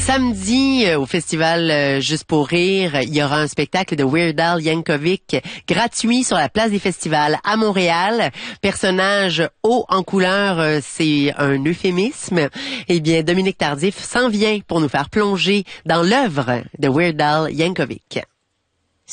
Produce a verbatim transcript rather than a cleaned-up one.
Samedi, euh, au festival euh, Juste pour rire, il y aura un spectacle de Weird Al Yankovic gratuit sur la place des festivals à Montréal. Personnage haut en couleur, euh, c'est un euphémisme. Eh bien, Dominique Tardif s'en vient pour nous faire plonger dans l'œuvre de Weird Al Yankovic.